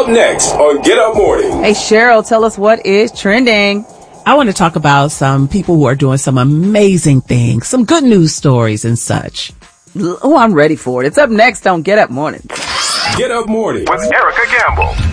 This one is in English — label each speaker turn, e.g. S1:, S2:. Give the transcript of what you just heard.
S1: Up next on Get Up Morning.
S2: Hey, Cheryl, tell us what is trending.
S3: I want to talk about some people who are doing some amazing things, some good news stories and such.
S2: Oh, I'm ready for it. It's up next on Get Up Morning.
S1: Get Up Morning
S4: with Erica Gamble.